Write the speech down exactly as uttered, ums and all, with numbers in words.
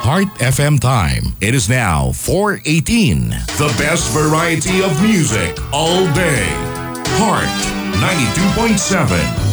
Heart F M time. It is now four eighteen. The best variety of music all day. Heart ninety-two point seven.